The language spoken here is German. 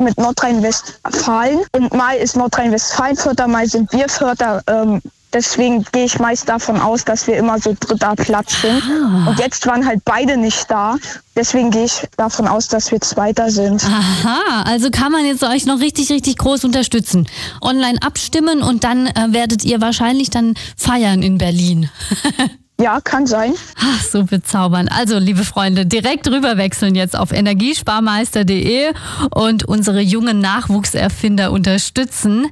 mit Nordrhein-Westfalen und mal ist Nordrhein-Westfalen Vierter, mal sind wir Vierter. Deswegen gehe ich meist davon aus, dass wir immer so dritter Platz sind. Und jetzt waren halt beide nicht da. Deswegen gehe ich davon aus, dass wir Zweiter sind. Aha, also kann man jetzt euch noch richtig, richtig groß unterstützen. Online abstimmen und dann werdet ihr wahrscheinlich dann feiern in Berlin. Ja, kann sein. Ach, so bezaubernd. Also, liebe Freunde, direkt rüberwechseln jetzt auf energiesparmeister.de und unsere jungen Nachwuchserfinder unterstützen.